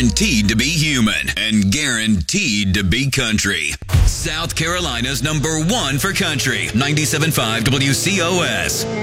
guaranteed to be human and guaranteed to be country. South Carolina's #1 for country, 97.5 WCOS.